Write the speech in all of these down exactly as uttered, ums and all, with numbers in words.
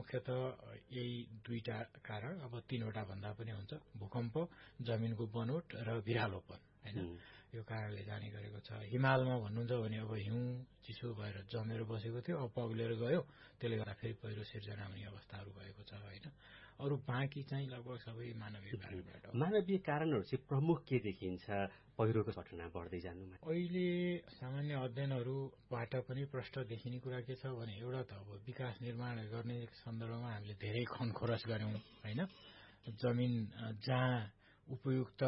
मुख्यतः यही दुईटा कारण, अब तीनवटा भन्दा पनि हुन्छ, भूकम्प, जमिनको बनोट र भिरालोपन हैन, यो कारणले जाने गरेको छ। हिमालमा भन्नुहुन्छ भने अब हिउँ चिसो भएर जमेर बसेको थियो, अब पग्लेर गयो, त्यसले गर्दा फेरि पहिरो सिर्जना हुने अवस्थाहरू भएको छ हैन। अरू बाँकी चाहिँ लगभग सबै मानवीय कारणबाट। मानवीय कारणहरू चाहिँ प्रमुख के देखिन्छ पहिरोको घटना बढ्दै जानुमा? अहिले सामान्य अध्ययनहरूबाट पनि प्रष्ट देखिने कुरा के छ भने, एउटा त अब विकास निर्माण गर्ने सन्दर्भमा हामीले धेरै खनखोरस गर्यौं हैन। जमिन जहाँ उपयुक्त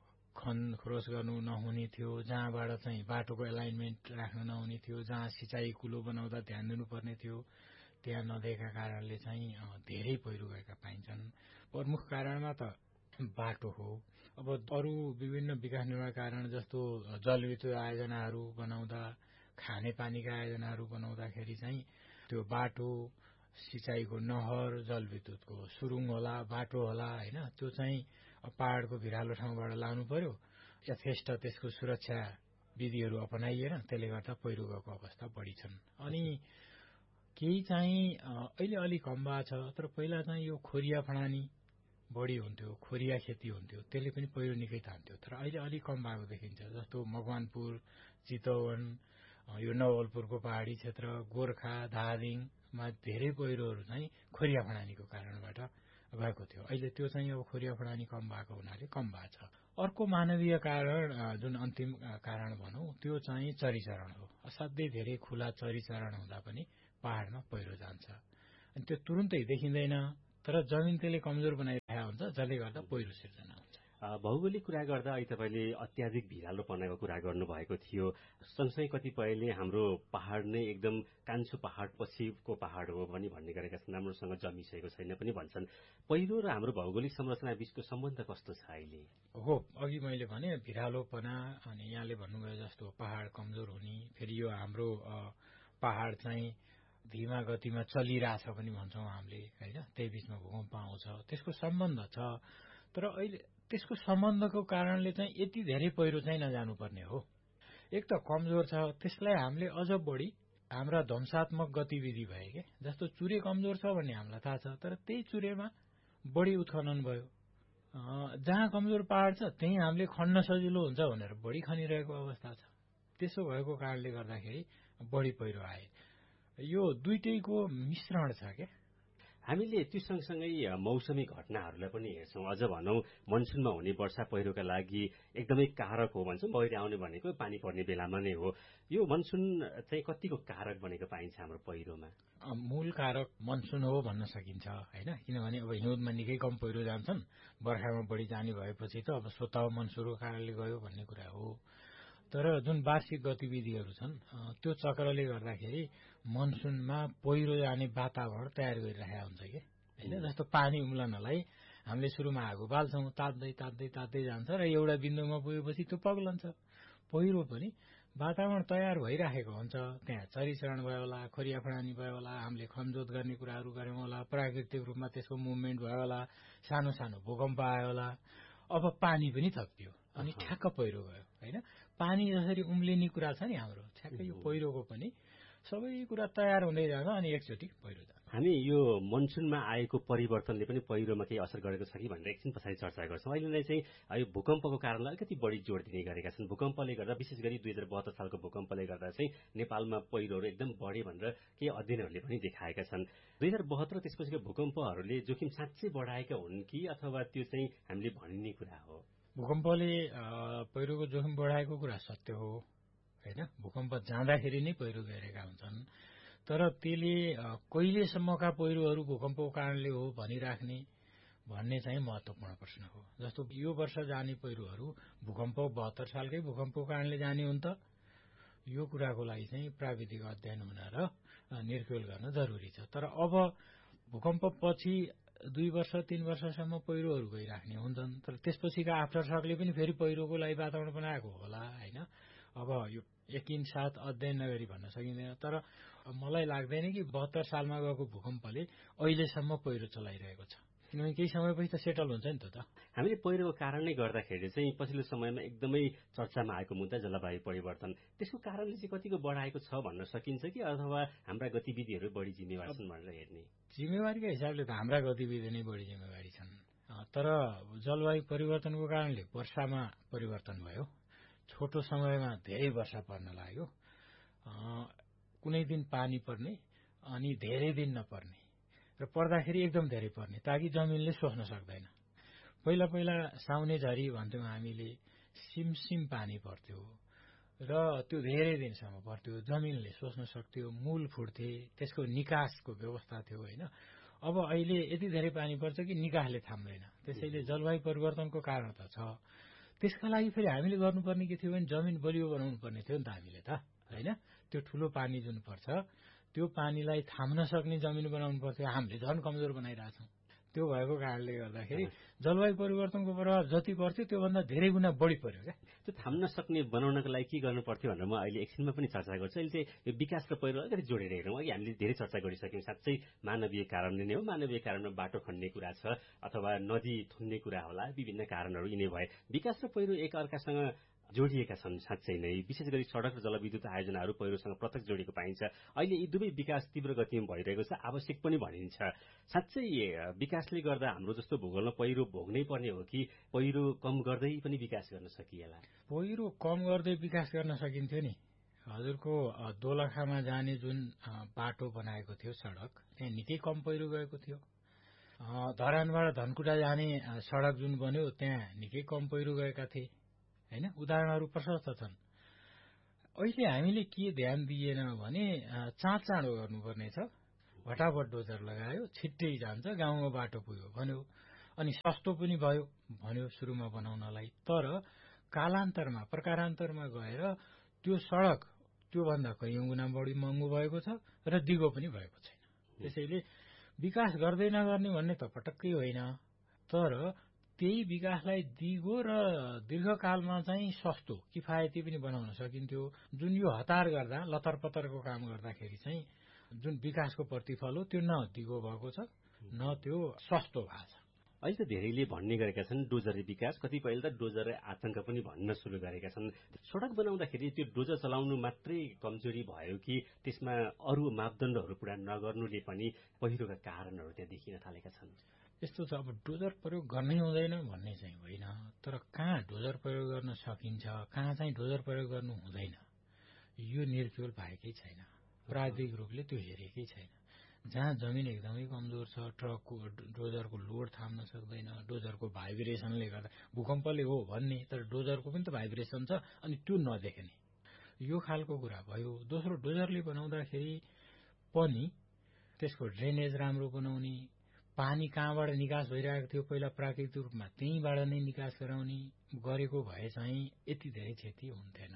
खनखोरस गर्नु नहुने थियो, जहाँबाट चाहिँ बाटोको एलाइनमेन्ट राख्न नहुने थियो, जहाँ सिँचाइ कुलो बनाउँदा ध्यान दिनुपर्ने थियो, त्यहाँ नदिएका कारणले चाहिँ धेरै पहिरो गएका पाइन्छन्। प्रमुख कारणमा त बाटो हो। अब अरू विभिन्न विकास निर्माण कारण जस्तो जलविद्युत आयोजनाहरू बनाउँदा, खानेपानीका आयोजनाहरू बनाउँदाखेरि चाहिँ त्यो बाटो, सिँचाइको नहर, जलविद्युतको सुरुङ होला, बाटो होला हैन, त्यो चाहिँ पहाड़को भिरालो ठाउँबाट लानु पर्यो। यथेष्ट त्यसको सुरक्षा विधिहरू अपनाइएन, त्यसले गर्दा पहिरो गएको अवस्था बढी छन्। अनि केही चाहिँ अहिले अलि कम भएको छ, तर पहिला चाहिँ यो खोरिया फडानी बढी हुन्थ्यो, खोरिया खेती हुन्थ्यो, त्यसले पनि पहिरो निकै तान्थ्यो। तर अहिले अलि कम भएको देखिन्छ। जस्तो मकवानपुर, चितवन, यो नवलपुरको पहाड़ी क्षेत्र, गोर्खा, धादिङमा धेरै पहिरोहरू चाहिँ खोरिया फडानीको कारणबाट भएको थियो। अहिले त्यो चाहिँ अब खोरिया फडानी कम भएको हुनाले कम भएको छ। अर्को मानवीय कारण जुन अन्तिम कारण भनौं, त्यो चाहिँ चरीचरण हो। असाध्यै धेरै खुला चरीचरण हुँदा पनि पहाड़मा पहिरो जान्छ। अनि त्यो तुरुन्तै देखिँदैन, तर जमिन त्यसले कमजोर बनाइरहेको हुन्छ, जसले गर्दा पहिरो सिर्जना हुन्छ। भौगोलिक कुरा गर्दा अहिले तपाईँले अत्याधिक भिरालोपनाको कुरा गर्नुभएको थियो। सँगसँगै कतिपयले हाम्रो पहाड़ नै एकदम कान्छो पहाड़ पछिको पहाड़ हो पनि भन्ने गरेका छन्, राम्रोसँग जमिसकेको छैन पनि भन्छन्। पहिरो र हाम्रो भौगोलिक संरचना बीचको सम्बन्ध कस्तो छ अहिले? हो, अघि मैले भने भिरालोपना, अनि यहाँले भन्नुभयो जस्तो पहाड़ कमजोर हुने, फेरि यो हाम्रो पहाड़ चाहिँ धीमा गतिमा चलिरहेछ पनि भन्छौं हामीले हैन, त्यही बीचमा भूकम्प आउँछ, त्यसको सम्बन्ध छ। तर अहिले त्यसको सम्बन्धको कारणले चाहिँ यति धेरै पहिरो चाहिँ नजानुपर्ने हो। एक त कमजोर छ, त्यसलाई हामीले अझ बढी हाम्रा ध्वंसात्मक गतिविधि भए के, जस्तो चुरे कमजोर छ भन्ने हामीलाई थाहा छ, तर त्यही चुरेमा बढी उत्खनन भयो। जहाँ कमजोर पहाड़ छ त्यही हामीले खन्न सजिलो हुन्छ भनेर बढी खनिरहेको अवस्था छ। त्यसो भएको कारणले गर्दाखेरि बढी पहिरो आए। यो दुईटैको मिश्रण छ के। हामीले त्यो सँगसँगै मौसमी घटनाहरूलाई पनि हेर्छौं। अझ भनौं मनसुनमा हुने वर्षा पहिरोका लागि एकदमै कारक हो भन्छौं। पहिरो आउने भनेको पानी पर्ने बेलामा नै हो। यो मनसुन चाहिँ कतिको कारक बनेको पाइन्छ हाम्रो पहिरोमा? मूल कारक मनसुन हो भन्न सकिन्छ हैन, किनभने अब हिउँदमा निकै कम पहिरो जान्छन्, बर्खामा बढी जाने भएपछि त अब स्वतः मनसुनको कारणले गयो भन्ने कुरा हो। तर जुन वार्षिक गतिविधिहरू छन्, त्यो चक्रले गर्दाखेरि मनसुनमा पहिरो जाने वातावरण तयार गरिरहेको हुन्छ के हैन। जस्तो पानी उम्लनलाई हामीले सुरुमा आगो बाल्छौं, तात्दै तात्दै तात्दै जान्छ र एउटा बिन्दुमा पुगेपछि त्यो पग्लन्छ। पहिरो पनि वातावरण तयार भइराखेको हुन्छ, त्यहाँ चरीचरण भयो होला, खोरिया फडानी भयो होला, हामीले खनजोत गर्ने कुराहरू गर्यौं होला, प्राकृतिक रूपमा त्यसको मुभमेन्ट भयो होला, सानो सानो भूकम्प आयो होला, अब पानी पनि थपियो अनि ठ्याक्क पहिरो गयो हैन। पानी जसरी उम्लिने कुरा छ नि हाम्रो, ठ्याक्कै यो पहिरोको पनि सबै कुरा तयार हुँदै जान्छ अनि एकचोटि पहिरो जान्छ। हामी यो मनसुनमा आएको परिवर्तनले पनि पहिरोमा केही असर गरेको छ कि भनेर एकछिन पछाडि चर्चा गर्छौं। अहिले नै चाहिँ यो भूकम्पको कारणलाई अलिकति बढी जोड दिने गरेका छन्। भूकम्पले गर्दा, विशेष गरी दुई हजार बहत्तर सालको भूकम्पले गर्दा चाहिँ नेपालमा पहिरोहरू एकदम बढे भनेर केही अध्ययनहरूले पनि देखाएका छन्। दुई हजार बहत्तर त्यसपछिको भूकम्पहरूले जोखिम साँच्चै बढाएका हुन् कि अथवा त्यो चाहिँ हामीले भनिने कुरा हो? भूकम्पले पहिरोको जोखिम बढाएको कुरा सत्य हो हैन। भूकम्प जाँदाखेरि नै पहिरो गइरहेका हुन्छन्, तर त्यसले कहिलेसम्मका पहिरोहरू भूकम्पको कारणले हो भनिराख्ने भन्ने चाहिँ महत्वपूर्ण प्रश्न हो। जस्तो यो वर्ष जाने पहिरोहरू भूकम्प बहत्तर सालकै भूकम्पको कारणले जाने हुन् त, यो कुराको लागि चाहिँ प्राविधिक अध्ययन हुन र निर्क्युल गर्न जरुरी छ। तर अब भूकम्प पछि दुई वर्ष तीन वर्षसम्म पहिरोहरू गइराख्ने हुन्छन्, तर त्यसपछिका आफ्टर सकले पनि फेरि पहिरोको लागि वातावरण बनाएको होला हैन। अब यो यकिन साथ अध्ययन नगरी भन्न सकिँदैन, तर मलाई लाग्दैन कि बहत्तर सालमा गएको भूकम्पले अहिलेसम्म पहिरो चलाइरहेको छ। किनभने केही समयपछि त सेटल हुन्छ नि त त हामीले पहिरोको कारणले गर्दाखेरि चाहिँ पछिल्लो समयमा एकदमै चर्चामा आएको मुद्दा जलवायु परिवर्तन, त्यसको कारणले चाहिँ कतिको बढाएको छ भन्न सकिन्छ कि अथवा हाम्रा गतिविधिहरू बढी जिम्मेवार छन् भनेर हेर्ने? जिम्मेवारीको हिसाबले त हाम्रा गतिविधि नै बढी जिम्मेवारी छन्। तर जलवायु परिवर्तनको कारणले वर्षामा परिवर्तन भयो, छोटो समयमा धेरै वर्षा पर्न लाग्यो, कुनै दिन पानी पर्ने अनि धेरै दिन नपर्ने र पर्दाखेरि एकदम धेरै पर्ने, ताकि जमिनले सोच्न सक्दैन। पहिला पहिला साउने झरी भन्थ्यौं हामीले, सिमसिम पानी पर्थ्यो र त्यो धेरै दिनसम्म पर्थ्यो, जमिनले सोच्न सक्थ्यो, मूल फुट्थे, त्यसको निकासको व्यवस्था थियो होइन। अब अहिले यति धेरै पानी पर्छ कि निकासले थाम्दैन। त्यसैले जलवायु परिवर्तनको कारण त छ। त्यसका लागि फेरि हामीले गर्नुपर्ने के थियो भने जमिन बलियो बनाउनु पर्ने थियो नि त हामीले त होइन। त्यो ठूलो पानी जुन पर्छ त्यो पानीलाई थाम्न सक्ने जमिन बनाउनु पर्थ्यो, हामीले झन् कमजोर बनाइरहेछौँ। त्यो भएको कारणले गर्दाखेरि जलवायु परिवर्तनको प्रभाव जति पर्थ्यो त्योभन्दा धेरै गुणा बढी पर्यो क्या। त्यो थाम्न सक्ने बनाउनको लागि के गर्नु पर्थ्यो भनेर म अहिले एकछिनमा पनि चर्चा गर्छु। अहिले चाहिँ यो विकास र पहिरो अलिकति जोडेर हेरौँ। अघि हामीले धेरै चर्चा गरिसक्यौँ, साँच्चै मानवीय कारणले नै हो, मानवीय कारणमा बाटो खन्ने कुरा छ अथवा नदी थुन्ने कुरा होला, विभिन्न कारणहरू यिनै भए। विकास र पहिरो एक अर्कासँग जोडिएका छन् साँच्चै नै। विशेष गरी सड़क र जलविद्युत आयोजनाहरू पहिरोसँग प्रत्यक्ष जोडिएको पाइन्छ। अहिले यी दुवै विकास तीव्र गतिमा भइरहेको छ, आवश्यक पनि भनिन्छ। साँच्चै विकासले गर्दा हाम्रो जस्तो भूगोलमा पहिरो भोग्नै पर्ने हो कि पहिरो कम गर्दै पनि विकास गर्न सकिएला? पहिरो कम गर्दै विकास गर्न सकिन्थ्यो नि। हजुरको दोलखामा जाने जुन बाटो बनाएको थियो सड़क, त्यहाँ निकै कम पहिरो गएको थियो। धरानबाट धनकुटा जाने सड़क जुन बन्यो त्यहाँ निकै कम पहिरो गएका थिए हैन। उदाहरणहरू प्रशस्त छन्। अहिले हामीले के ध्यान दिएन भने चाँड चाँडो गर्नुपर्ने छ, भटाभट डोजर लगायो, छिट्टै जान्छ, गाउँमा बाटो पुग्यो भन्यो, अनि सस्तो पनि भयो भन्यो सुरुमा बनाउनलाई। तर कालान्तरमा प्रकारान्तरमा गएर त्यो सड़क त्योभन्दा कैयौं गुणा बढी महँगो भएको छ र दिगो पनि भएको छैन। त्यसैले विकास गर्दै नगर्ने भन्ने त पटक्कै होइन, तर त्यही विकासलाई दिगो र दीर्घकालमा चाहिँ सस्तो किफायती पनि बनाउन सकिन्थ्यो। जुन यो हतार गर्दा लतरपतरको काम गर्दाखेरि चाहिँ जुन विकासको प्रतिफल हो त्यो न दिगो भएको छ न त्यो सस्तो भएको छ। अहिले त धेरैले भन्ने गरेका छन् डोजरे विकास, कतिपयले त डोजरे आतंक पनि भन्न सुरु गरेका छन्। सड़क बनाउँदाखेरि त्यो डोजर चलाउनु मात्रै कमजोरी भयो कि त्यसमा अरू मापदण्डहरू पूरा नगर्नुले पनि पहिरोका कारणहरू त्यहाँ देखिन थालेका छन्? यस्तो छ, अब डोजर प्रयोग गर्नै हुँदैन भन्ने चाहिँ होइन, तर कहाँ डोजर प्रयोग गर्न सकिन्छ, कहाँ चाहिँ डोजर प्रयोग गर्नु हुँदैन, यो निर्क्युल भएकै छैन। प्राविधिक रूपले त्यो हेरेकै छैन। जहाँ जमिन एकदमै कमजोर छ, ट्रकको डोजरको लोड थाम्न सक्दैन, डोजरको भाइब्रेसनले गर्दा, भूकम्पले हो भन्ने तर डोजरको पनि त भाइब्रेसन छ, अनि त्यो नदेख्ने, यो खालको कुरा भयो। दोस्रो, डोजरले बनाउँदाखेरि पनि त्यसको ड्रेनेज राम्रो बनाउने, पानी कहाँबाट निकास भइरहेको थियो पहिला प्राकृतिक रूपमा त्यहीँबाट नै निकास गराउने गरेको भए चाहिँ यति धेरै क्षति हुन्थेन।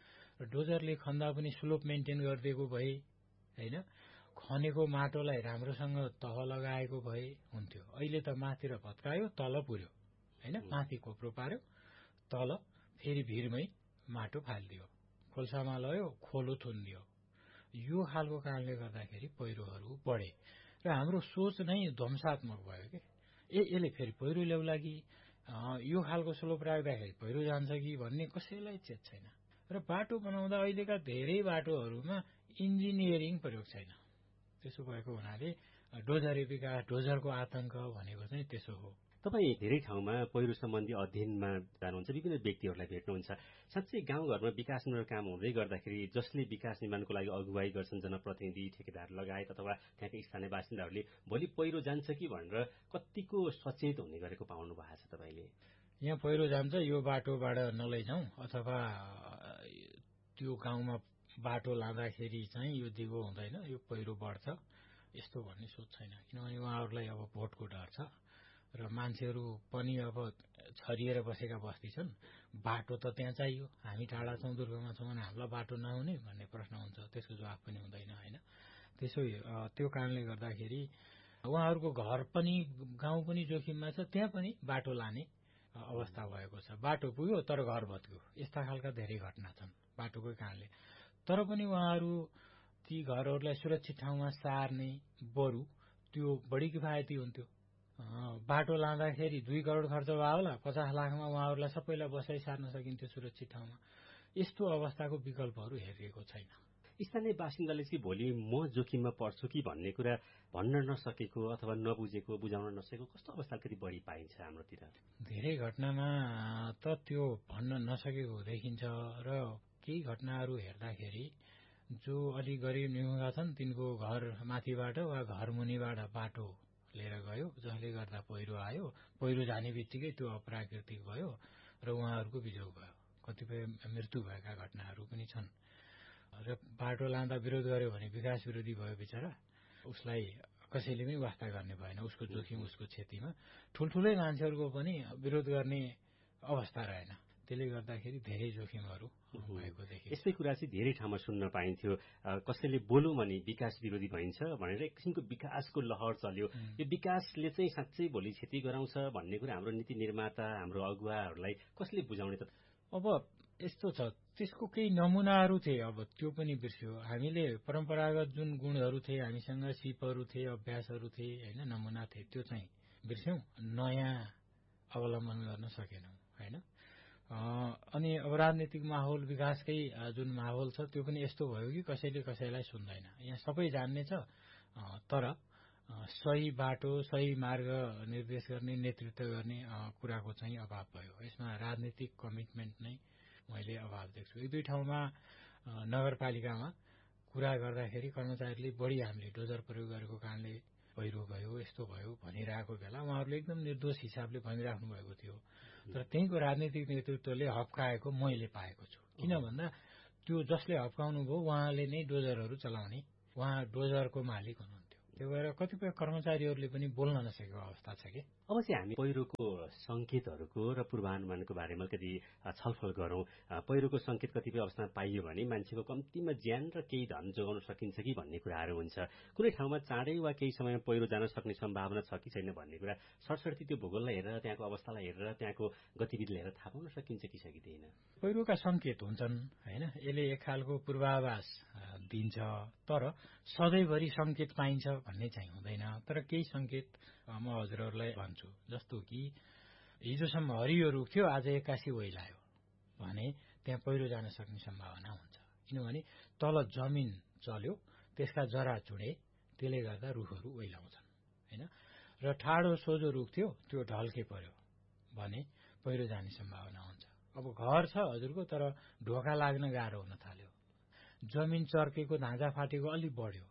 र डोजरले खन्दा पनि स्लोप मेन्टेन गरिदिएको भए होइन, खनेको माटोलाई राम्रोसँग तह लगाएको भए हुन्थ्यो। अहिले त माथि र भत्कायो, तल पुर्यो होइन, माथि कोप्रो पार्यो, तल फेरि भिरमै माटो फालिदियो, खोल्सामा लयो, खोलो थुनिदियो। यो खालको कारणले गर्दाखेरि पहिरोहरू बढे र हाम्रो सोच नै ध्वंसात्मक भयो कि ए यसले फेरि पहिरो ल्याउला कि यो खालको स्लोप राख्दाखेरि पहिरो जान्छ कि भन्ने कसैलाई चेत छैन। र बाटो बनाउँदा अहिलेका धेरै बाटोहरूमा इन्जिनियरिङ प्रयोग छैन। त्यसो भएको हुनाले डोजरे विकास, डोजरको आतंक भनेको चाहिँ त्यसो हो। तपाईँ धेरै ठाउँमा पहिरो सम्बन्धी अध्ययनमा जानुहुन्छ, विभिन्न व्यक्तिहरूलाई भेट्नुहुन्छ। साँच्चै गाउँघरमा विकास निर्माण काम हुँदै गर्दाखेरि जसले विकास निर्माणको लागि अगुवाई गर्छन्, जनप्रतिनिधि, ठेकेदार लगायत अथवा त्यहाँका स्थानीय बासिन्दाहरूले भोलि पहिरो जान्छ कि भनेर कतिको सचेत हुने गरेको पाउनु भएको छ तपाईँले? यहाँ पहिरो जान्छ, यो बाटोबाट नलैजाउँ, अथवा त्यो गाउँमा बाटो लाँदाखेरि चाहिँ यो दिगो हुँदैन, यो पहिरो बढ्छ, यस्तो भन्ने सोच छैन। किनभने उहाँहरूलाई अब भोटको डर छ र मान्छेहरू पनि अब छरिएर बसेका बस्ती छन्। बाटो त त्यहाँ चाहियो, हामी टाढा छौँ, दुर्गममा छौँ भने हामीलाई बाटो नहुने भन्ने प्रश्न हुन्छ, त्यसको जवाफ पनि हुँदैन होइन। त्यसो त्यो कारणले गर्दाखेरि उहाँहरूको घर पनि गाउँ पनि जोखिममा छ, त्यहाँ पनि बाटो लाने अवस्था भएको छ। बाटो पुग्यो तर घर भत्क्यो, यस्ता खालका धेरै घटना छन् बाटोकै कारणले। तर पनि उहाँहरू ती घरहरूलाई सुरक्षित ठाउँमा सार्ने, बरु त्यो बढी किफायती हुन्थ्यो बाटो लाँदाखेरि दुई करोड खर्च भयो होला, पचास लाखमा उहाँहरूलाई सबैलाई बसाइ सार्न सकिन्थ्यो सुरक्षित ठाउँमा। यस्तो अवस्थाको विकल्पहरू हेरिएको छैन। स्थानीय बासिन्दाले चाहिँ भोलि म जोखिममा पर्छु कि भन्ने कुरा भन्न नसकेको अथवा नबुझेको, बुझाउन नसकेको कस्तो अवस्था अलिकति बढी पाइन्छ हाम्रोतिर? धेरै घटनामा त त्यो भन्न नसकेको देखिन्छ र केही घटनाहरू हेर्दाखेरि जो अलि गरिब निमुखा छन् तिनको घर माथिबाट वा घर मुनिबाट बाटो लिएर गयो, जसले गर्दा पहिरो आयो। पहिरो जाने बित्तिकै त्यो अप्राकृतिक भयो र उहाँहरूको बिजोग भयो। कतिपय मृत्यु भएका घटनाहरू पनि छन्। र बाटो लाँदा विरोध गर्यो भने विकास विरोधी भयो बिचरा, उसलाई कसैले पनि वास्ता गर्ने भएन। उसको जोखिम उसको क्षतिमा ठुल्ठुलै मान्छेहरूको पनि विरोध गर्ने अवस्था रहेन। त्यसले गर्दाखेरि धेरै जोखिमहरू भएको देखिन्छ। यस्तै कुरा चाहिँ धेरै ठाउँमा सुन्न पाइन्थ्यो। कसैले बोलौँ भने विकास विरोधी भइन्छ भनेर एक किसिमको विकासको लहर चल्यो। यो विकासले चाहिँ साँच्चै भोलि क्षति गराउँछ भन्ने कुरा हाम्रो नीति निर्माता, हाम्रो अगुवाहरूलाई कसले बुझाउने त? अब यस्तो छ, त्यसको केही नमुनाहरू थिए। अब त्यो पनि बिर्स्यो। हामीले परम्परागत जुन गुणहरू थिए, हामीसँग सिपहरू थिए, अभ्यासहरू थिए, होइन, नमुना थिए, त्यो चाहिँ बिर्स्यौं। नयाँ अवलम्बन गर्न सकेनौं, होइन। अनि अब राजनीतिक माहौल, विकासकै जुन माहौल छ त्यो पनि यस्तो भयो कि कसैले कसैलाई सुन्दैन। यहाँ सबै जान्ने छ, तर सही बाटो, सही मार्ग निर्देश गर्ने, नेतृत्व गर्ने कुराको चाहिँ अभाव भयो। यसमा राजनीतिक कमिटमेन्ट नै मैले अभाव देख्छु। एक दुई ठाउँमा नगरपालिकामा कुरा गर्दाखेरि कर्मचारीले बढी हामीले डोजर प्रयोग गरेको कारणले पहिरो गयो, यस्तो भयो भनिरहेको बेला उहाँहरूले एकदम निर्दोष हिसाबले भनिराख्नु भएको थियो। तर त्यहीँको राजनीतिक नेतृत्वले हप्काएको मैले पाएको छु। किन भन्दा त्यो जसले हप्काउनु भयो उहाँले नै डोजरहरू चलाउने, उहाँ डोजरको मालिक हुनुहुन्थ्यो। त्यो भएर कतिपय कर्मचारीहरूले पनि बोल्न नसकेको अवस्था छ कि। अब चाहिँ हामी पहिरोको संकेतहरूको र पूर्वानुमानको बारेमा अलिकति छलफल गरौँ। पहिरोको संकेत कतिपय अवस्थामा पाइयो भने मान्छेको कम्तीमा ज्यान र केही धन जोगाउन सकिन्छ कि भन्ने कुराहरू हुन्छ। कुनै ठाउँमा चाँडै वा केही समयमा पहिरो जान सक्ने सम्भावना छ कि छैन भन्ने कुरा सरसर्ती त्यो भूगोललाई हेरेर, त्यहाँको अवस्थालाई हेरेर, त्यहाँको गतिविधिलाई हेरेर थाहा पाउन सकिन्छ कि सकिँदैन? पहिरोका संकेत हुन्छन्, होइन, यसले एक खालको पूर्वाभास दिन्छ, तर सधैँभरि संकेत पाइन्छ भन्ने चाहिँ हुँदैन। तर केही संकेत म हजुरहरूलाई भन्छु, जस्तो कि हिजोसम्म हरियो रुख थियो, आज एक्कासी ओइलायो भने त्यहाँ पहिरो जान सक्ने सम्भावना हुन्छ। किनभने तल जमिन चल्यो, त्यसका जरा चुडे, त्यसले गर्दा रुखहरू ओइलाउँछन्, होइन। र ठाडो सोझो रुख थियो, त्यो ढल्के पर्यो भने पहिरो जाने सम्भावना हुन्छ। अब घर छ हजुरको, तर ढोका लाग्न गाह्रो हुन थाल्यो, जमिन चर्केको, धाँजा फाटेको अलि बढ्यो,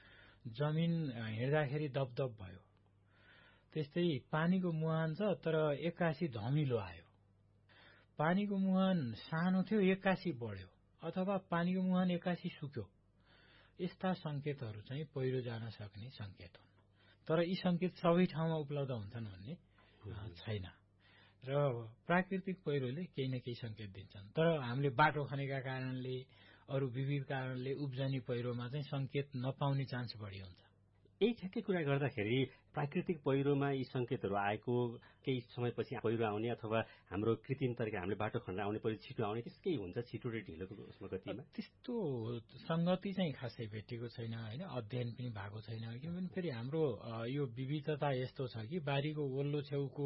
जमिन हिँड्दाखेरि दपदप भयो, त्यस्तै पानीको मुहान छ तर एक्कासी धमिलो आयो, पानीको मुहान सानो थियो एक्कासी बढ्यो, अथवा पानीको मुहान एक्कासी सुक्यो, यस्ता संकेतहरू चाहिँ पहिरो जान सक्ने संकेत हुन्। तर यी संकेत सबै ठाउँमा उपलब्ध हुन्छन् भन्ने छैन। र प्राकृतिक पहिरोले केही न केही संकेत दिन्छन्। तर हामीले बाटो खनेका कारणले, अरू विविध कारणले उब्जनी पहिरोमा चाहिँ संकेत नपाउने चान्स बढी हुन्छ। यही ठ्याक्कै कुरा गर्दाखेरि प्राकृतिक पहिरोमा यी संकेतहरू आएको केही समयपछि पहिरो आउने अथवा हाम्रो कृत्रिम तरिका हामीले बाटो खनेर आउने पहिरो छिटो आउने त्यसकै हुन्छ, छिटो र ढिलोको उसमा गतिमा? त्यस्तो संगति चाहिँ खासै भेटेको छैन, होइन, अध्ययन पनि भएको छैन। किनभने फेरि हाम्रो यो विविधता यस्तो छ कि बारीको वल्लो छेउको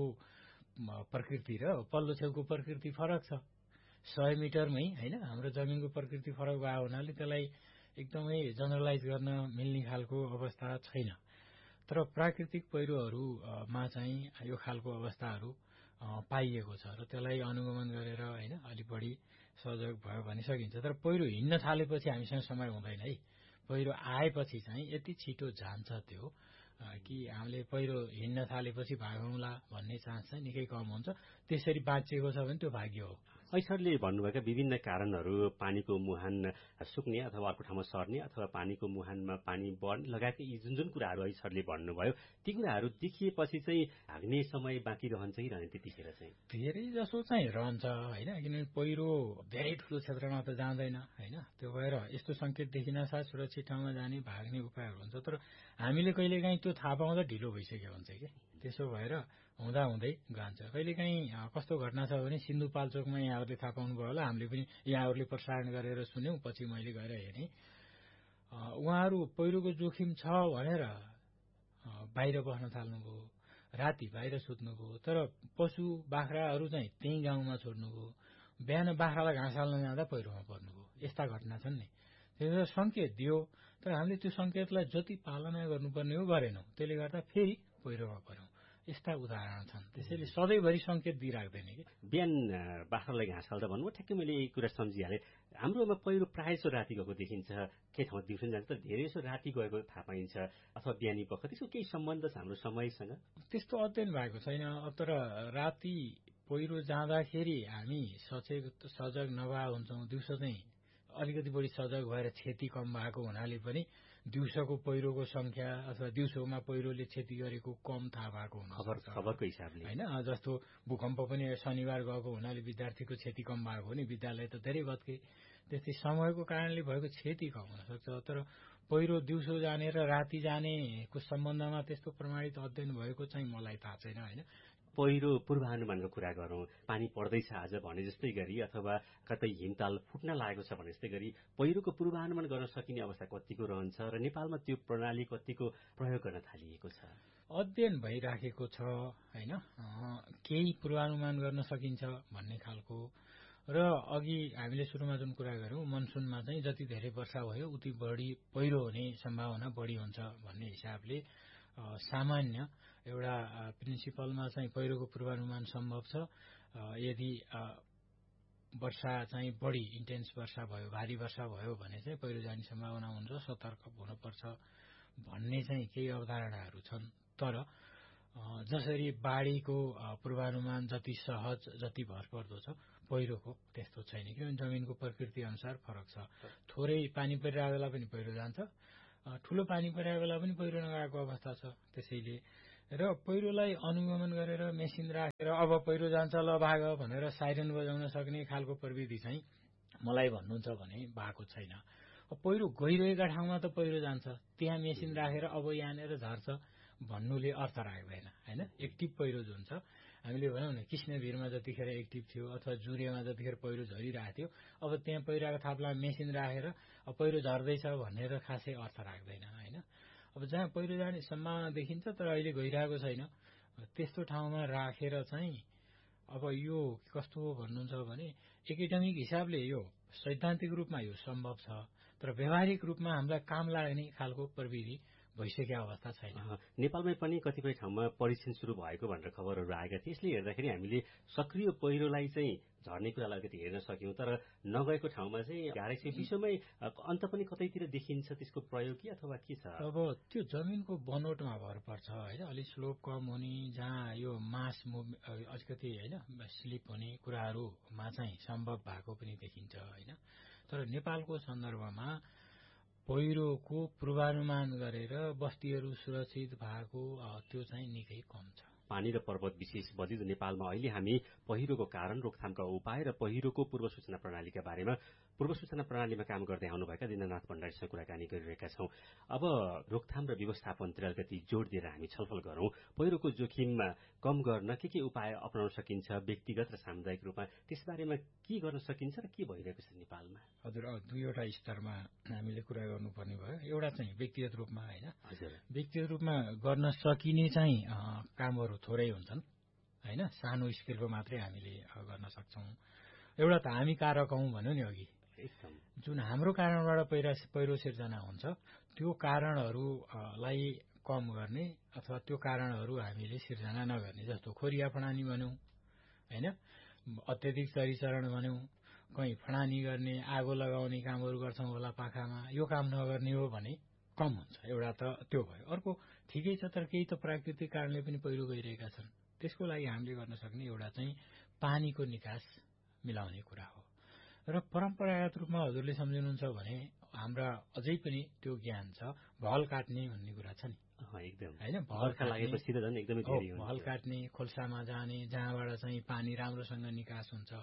प्रकृति र पल्लो छेउको प्रकृति फरक छ। सय मिटरमै, होइन, हाम्रो जमिनको प्रकृति फरक भएको हुनाले त्यसलाई एकदमै जनरलाइज गर्न मिल्ने खालको अवस्था छैन। तर प्राकृतिक पहिरोहरूमा चाहिँ यो खालको अवस्थाहरू पाइएको छ र त्यसलाई अनुगमन गरेर, होइन, अलि बढी सहयोग भयो भने सकिन्छ। तर पहिरो हिँड्न थालेपछि हामीसँग समय हुँदैन है। पहिरो आएपछि चाहिँ यति छिटो जान्छ त्यो कि हामीले पहिरो हिँड्न थालेपछि भागौँला भन्ने चान्स चाहिँ निकै कम हुन्छ। त्यसरी बाँचिएको छ भने त्यो भाग्य हो। ऐसरले भन्नुभएका विभिन्न कारणहरू, पानीको मुहान सुक्ने अथवा अर्को ठाउँमा सर्ने अथवा पानीको मुहानमा पानी बढ्ने लगायतका यी जुन जुन कुराहरू ऐसरले भन्नुभयो, ती कुराहरू देखिएपछि चाहिँ भाग्ने समय बाँकी रहन्छ कि रहने त्यतिखेर चाहिँ? धेरै जसो चाहिँ रहन्छ, होइन, किनभने पहिरो धेरै ठुलो क्षेत्रमा त जाँदैन, होइन। त्यो भएर यस्तो संकेत देखिन साथ सुरक्षित ठाउँमा जाने, भाग्ने उपायहरू हुन्छ। तर हामीले कहिलेकाहीँ त्यो थाहा पाउँदा ढिलो भइसक्यो हुन्छ कि। त्यसो भएर हुँदा हुँदै जान्छ। कहिलेकाहीँ कस्तो घटना छ भने सिन्धुपाल्चोकमा यहाँहरूले थाहा पाउनुभयो होला, हामीले पनि यहाँहरूले प्रसारण गरेर सुन्यौं, पछि मैले गएर हेरेँ। उहाँहरू पहिरोको जोखिम छ भनेर बाहिर बस्न थाल्नुभयो राति बाहिर सुत्नुभयो, तर पशु बाख्राहरू चाहिँ त्यही गाउँमा छोड्नुभयो, बिहान बाख्रालाई घाँस हाल्न जाँदा पहिरोमा पर्नुभयो। यस्ता घटना छन् नि। त्यसो सङ्केत दियो, तर हामीले त्यो सङ्केतलाई जति पालना गर्नुपर्ने हो गरेनौँ, त्यसले गर्दा फेरि पहिरोमा पर्यौँ। यस्ता उदाहरण छन्। त्यसैले सधैँभरि सङ्केत दिइराख्दैन कि। बिहान बाख्रालाई घाँस हाल्दा भन्नुभयो, ठ्याक्कै मैले यही कुरा सम्झिहालेँ। हाम्रोमा पहिरो प्रायः जसो राति गएको देखिन्छ, केही ठाउँमा दिउँसो जान्छ, तर धेरै जसो राति गएको थाहा पाइन्छ, अथवा बिहानी पख। त्यसको केही सम्बन्ध छ हाम्रो समयसँग? त्यस्तो अध्ययन भएको छैन। तर राति पहिरो जाँदाखेरि हामी सचेत सजग नभए हुन्छौँ। दिउँसो चाहिँ अलिकति बढी सजग भएर क्षति कम भएको हुनाले पनि दिउँसोको पहिरोको संख्या अथवा दिउँसोमा पहिरोले क्षति गरेको कम थाहा भएको हुन्छ खबरको हिसाबले होइन। जस्तो भूकम्प पनि शनिबार गएको हुनाले विद्यार्थीको क्षति कम भएको हो नि, विद्यालय त धेरै भत्के। त्यस्तै समयको कारणले भएको क्षति कम हुन सक्छ। तर पहिरो दिउँसो जाने र राति जानेको सम्बन्धमा त्यस्तो प्रमाणित अध्ययन भएको चाहिँ मलाई थाहा छैन होइन। पहिरो पूर्वानुमानको कुरा गरौँ, पानी पर्दैछ आज भने जस्तै गरी, अथवा कतै हिमताल फुट्न लागेको छ भने जस्तै गरी पहिरोको पूर्वानुमान गर्न सकिने अवस्था कतिको रहन्छ र नेपालमा त्यो प्रणाली कतिको प्रयोग गर्न थालिएको छ? अध्ययन भइराखेको छ होइन। केही पूर्वानुमान गर्न सकिन्छ भन्ने खालको। र अघि हामीले सुरुमा जुन कुरा गऱ्यौँ, मनसुनमा चाहिँ जति धेरै वर्षा भयो उति बढी पहिरो हुने सम्भावना बढी हुन्छ भन्ने हिसाबले सामान्य एउटा प्रिन्सिपलमा चाहिँ पहिरोको पूर्वानुमान सम्भव छ। यदि वर्षा चाहिँ बढी इन्टेन्स वर्षा भयो, भारी वर्षा भयो भने चाहिँ पहिरो जाने सम्भावना हुन्छ, सतर्क हुनुपर्छ भन्ने चाहिँ केही अवधारणाहरू छन्। तर जसरी बाढीको पूर्वानुमान जति सहज, जति भरपर्दो छ, पहिरोको त्यस्तो छैन। किनभने जमिनको प्रकृति अनुसार फरक छ। थोरै पानी परिरहेको बेला पनि पहिरो जान्छ, ठूलो पानी परिरहेको बेला पनि पहिरो नगएको अवस्था छ। त्यसैले र पहिरोलाई अनुगमन गरेर मेसिन राखेर अब पहिरो जान्छ ल भाग भनेर साइरन बजाउन सक्ने खालको प्रविधि चाहिँ मलाई भन्नुहुन्छ भने भएको छैन। पहिरो गइरहेका ठाउँमा त पहिरो जान्छ, त्यहाँ मेसिन राखेर अब यहाँनिर झर्छ भन्नुले अर्थ राख्दैन होइन। एक्टिभ पहिरो जुन छ, हामीले भनौँ न कृष्णवीरमा जतिखेर एक्टिभ थियो अथवा जुरेमा जतिखेर पहिरो झरिरहेको थियो, अब त्यहाँ पहिरोको थाप्ला मेसिन राखेर अब पहिरो झर्दैछ भनेर खासै अर्थ राख्दैन होइन। अब जहाँ पहिरो जाने सम्भावना देखिन्छ तर अहिले गइरहेको छैन, त्यस्तो ठाउँमा राखेर चाहिँ अब यो कस्तो हो भन्नुहुन्छ भने एकाडेमिक हिसाबले यो सैद्धान्तिक रूपमा यो सम्भव छ, तर व्यावहारिक रूपमा हामीलाई काम लाग्ने खालको प्रविधि भइसकेको अवस्था छैन। नेपालमै पनि कतिपय ठाउँमा परीक्षण सुरु भएको भनेर खबरहरू आएका थिए। यसले हेर्दाखेरि हामीले सक्रिय पहिरोलाई चाहिँ झर्ने कुरालाई अलिकति हेर्न सक्यौं, तर नगएको ठाउँमा चाहिँ गाह्रै विश्वमै अन्त पनि कतैतिर देखिन्छ त्यसको प्रयोग कि अथवा के छ? अब त्यो जमिनको बनोटमा भर पर्छ होइन। अलिक स्लोप कम हुने, जहाँ यो मास मुभ अलिकति होइन स्लिप हुने कुराहरूमा चाहिँ सम्भव भएको पनि देखिन्छ होइन। तर नेपालको सन्दर्भमा पहिरोको पूर्वानुमान गरेर बस्तीहरू सुरक्षित भएको त्यो चाहिँ निकै कम छ। पानी र पर्वत विशेष बजिदो नेपालमा अहिले हामी पहिरोको कारण, रोकथामका उपाय र पहिरोको पूर्व सूचना प्रणालीका बारेमा पूर्व सूचना प्रणालीमा काम गर्दै आउनुभएका दिननाथ भण्डारीसँग कुराकानी गरिरहेका छौं। अब रोकथाम र व्यवस्थापनतिर अलिकति जोड़ दिएर हामी छलफल गरौं। पहिरोको जोखिम कम गर्न के के उपाय अपनाउन सकिन्छ व्यक्तिगत र सामुदायिक रूपमा, त्यसबारेमा के गर्न सकिन्छ र के भइरहेको छ नेपालमा? हजुर, दुईवटा स्तरमा हामीले कुरा गर्नुपर्ने भयो। एउटा चाहिँ व्यक्तिगत रूपमा होइन, व्यक्तिगत रूपमा गर्न सकिने चाहिँ कामहरू थोरै हुन्छन् होइन, सानो स्केलको मात्रै हामीले गर्न सक्छौं। एउटा त हामी कारक हौं भन्यो नि अघि, जुन हाम्रो कारणबाट पहिरो पहिरो सिर्जना हुन्छ त्यो कारणहरूलाई कम गर्ने अथवा त्यो कारणहरू हामीले सिर्जना नगर्ने। जस्तो खोरिया फडानी भन्यौं होइन, अत्यधिक चरीचरण भन्यौं, कहीँ फडानी गर्ने, आगो लगाउने कामहरू गर्छौं होला पाखामा, यो काम नगर्ने हो भने कम हुन्छ। एउटा त त्यो भयो। अर्को ठिकै छ, तर केही त प्राकृतिक कारणले पनि पहिरो गइरहेका छन्। त्यसको लागि हामीले गर्न सक्ने एउटा चाहिँ पानीको निकास मिलाउने कुरा हो। र परम्परागत रूपमा हजुरले सम्झिनुहुन्छ भने हाम्रा अझै पनि त्यो ज्ञान छ, भल काट्ने भन्ने कुरा छ नि एकदम होइन। भल लागेपछि त झन् एकदमै धेरै हुन्छ। भल काट्ने, खोल्सामा जाने, जहाँबाट चाहिँ पानी राम्रोसँग निकास हुन्छ।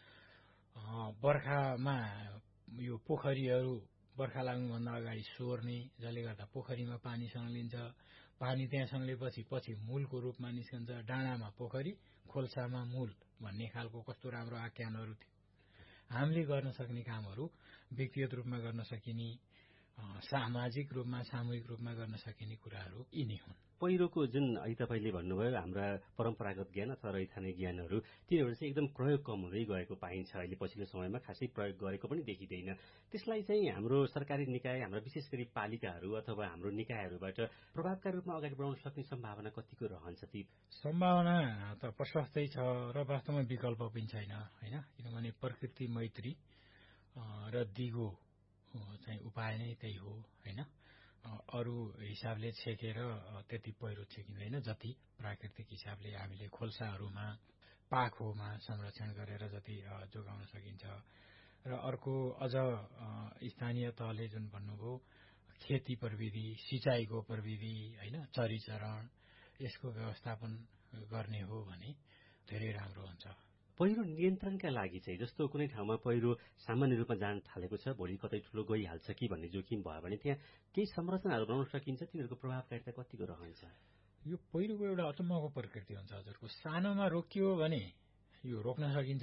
बर्खामा यो पोखरीहरू बर्खा लाग्नुभन्दा अगाडि सोर्ने, जसले गर्दा पोखरीमा पानी सङ्लिन्छ। पानी त्यहाँ सङ्लेपछि पछि मूलको रूपमा निस्कन्छ। डाँडामा पोखरी, खोल्सामा मूल भन्ने खालको कस्तो राम्रो आख्यानहरू थियो। हामीले गर्न सक्ने कामहरू व्यक्तिगत रूपमा गर्न सकिने, सामाजिक रूपमा सामूहिक रूपमा गर्न सकिने कुराहरू यिनै हुन्। पहिरोको जुन अहिले तपाईँले भन्नुभयो हाम्रा परम्परागत ज्ञान अथवा रैथाने ज्ञानहरू तिनीहरू चाहिँ एकदम प्रयोग कम हुँदै गएको पाइन्छ। अहिले पछिल्लो समयमा खासै प्रयोग गरेको पनि देखिँदैन। त्यसलाई चाहिँ हाम्रो सरकारी निकाय, हाम्रा विशेष गरी पालिकाहरू अथवा हाम्रो निकायहरूबाट प्रभावकारी रूपमा अगाडि बढाउन सक्ने सम्भावना कतिको रहन्छ? ती सम्भावना त प्रशस्तै छ र वास्तवमा विकल्प पनि छैन होइन। किनभने प्रकृति मैत्री र दिगो चाहिँ उपाय नै त्यही हो होइन। अरू हिसाबले छेकेर त्यति पहिरो छेकिँदैन जति प्राकृतिक हिसाबले हामीले खोल्साहरूमा पाखोमा संरक्षण गरेर जति जोगाउन सकिन्छ। र अर्को अझ स्थानीय तहले जुन भन्नुभयो खेती प्रविधि, सिँचाइको प्रविधि होइन, चरीचरण यसको व्यवस्थापन गर्ने हो भने धेरै राम्रो हुन्छ। पहिरो नियन्त्रणका लागि चाहिँ जस्तो कुनै ठाउँमा पहिरो सामान्य रूपमा जान थालेको छ, भोलि कतै ठुलो गइहाल्छ कि भन्ने जोखिम भयो भने त्यहाँ केही संरचनाहरू बनाउन सकिन्छ, तिनीहरूको प्रभावकारिता कतिको रहन्छ? यो पहिरोको एउटा अचम्मको प्रकृति हुन्छ हजुरको। सानोमा रोकियो भने यो रोक्न सकिन्छ।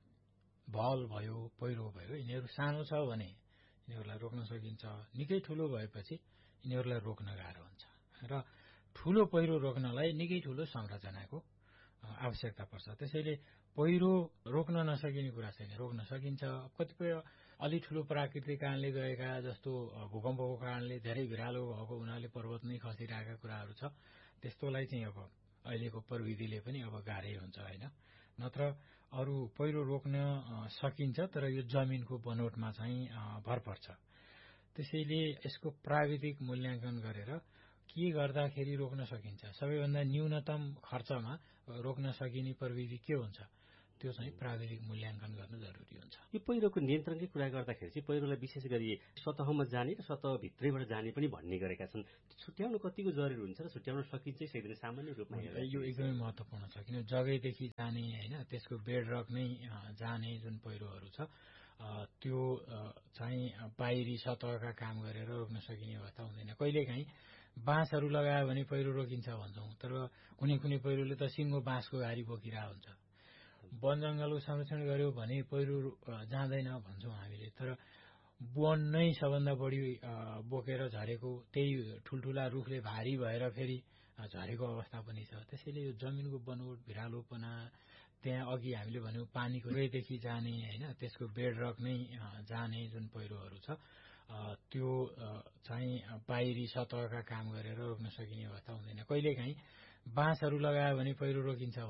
भल भयो, पहिरो भयो, यिनीहरू सानो छ भने यिनीहरूलाई रोक्न सकिन्छ। निकै ठुलो भएपछि यिनीहरूलाई रोक्न गाह्रो हुन्छ र ठुलो पहिरो रोक्नलाई निकै ठुलो संरचनाको आवश्यकता पर्छ। त्यसैले पहिरो रोक्न नसकिने कुरा छैन, रोक्न सकिन्छ। कतिपय अलि ठुलो प्राकृतिक कारणले गएका जस्तो भूकम्पको कारणले धेरै भिरालो भएको हुनाले पर्वत नै खसिरहेका कुराहरू छ, त्यस्तोलाई चाहिँ अब अहिलेको प्रविधिले पनि अब गाह्रै हुन्छ होइन। नत्र अरू पहिरो रोक्न सकिन्छ, तर यो जमिनको बनोटमा चाहिँ भर पर्छ। त्यसैले यसको प्राविधिक मूल्याङ्कन गरेर के गर्दाखेरि रोक्न सकिन्छ, सबैभन्दा न्यूनतम खर्चमा रोक्न सकिने प्रविधि के हुन्छ, त्यो चाहिँ प्राविधिक मूल्याङ्कन गर्न जरुरी हुन्छ। यो पहिरोको नियन्त्रणकै कुरा गर्दाखेरि चाहिँ पहिरोलाई विशेष गरी सतहमा जाने र सतहभित्रैबाट जाने पनि भन्ने गरेका छन्। छुट्याउनु कतिको जरुरी हुन्छ र छुट्याउन सकिन्छ सैले सामान्य रूपमा हेर्दा यो एकदमै महत्त्वपूर्ण छ। किन जगैदेखि जाने होइन, त्यसको बेडरक नै जाने जुन पहिरोहरू छ त्यो चाहिँ बाहिरी सतहका काम गरेर रोक्न सकिने अवस्था हुँदैन। कहिलेकाहीँ बाँसहरू लगायो भने पहिरो रोकिन्छ भन्छौँ, तर कुनै कुनै पहिरोले त सिङ्गो बाँसको घारी बोकिरहेको हुन्छ। वन जङ्गलको संरक्षण गर्यो भने पहिरो जाँदैन भन्छौँ हामीले, तर वन नै सबभन्दा बढी बोकेर झरेको, त्यही ठुल्ठुला रुखले भारी भएर फेरि झरेको अवस्था पनि छ। त्यसैले यो जमिनको बनोट, भिरालोपना, त्यहाँ अघि हामीले भन्यौँ पानीको देखि जाने होइन, त्यसको बेडरक नै जाने जुन पहिरोहरू छ त्यो चाहिँ बाहिरी सतहका काम गरेर रोक्न सकिने अवस्था हुँदैन। कहिलेकाहीँ बाँसहरू लगायो भने पहिरो रोकिन्छ